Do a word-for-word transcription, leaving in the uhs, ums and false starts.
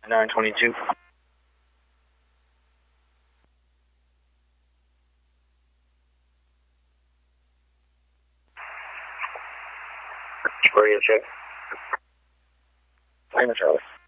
nine twenty-two. Where are you, check? I'm Charlie.